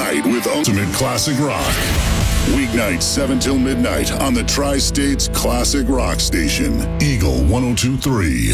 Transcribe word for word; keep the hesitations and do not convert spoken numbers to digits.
ride with Ultimate Classic Rock. Weeknights seven till midnight on the Tri-States Classic Rock Station, Eagle one oh two point three.